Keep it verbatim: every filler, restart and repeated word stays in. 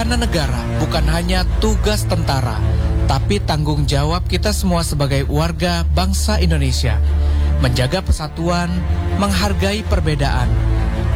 Pertahanan negara bukan hanya tugas tentara, tapi tanggung jawab kita semua sebagai warga bangsa Indonesia. Menjaga persatuan, menghargai perbedaan,